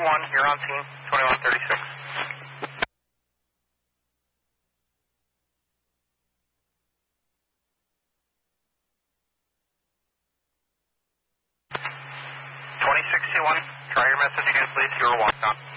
you're on scene, 2136. Try your message again, please. You're walked on.